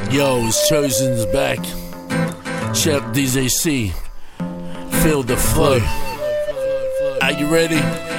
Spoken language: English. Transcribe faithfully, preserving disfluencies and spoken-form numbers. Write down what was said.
Yo, it's Chosen's back. Chef D J C. Feel the flow. Are you ready?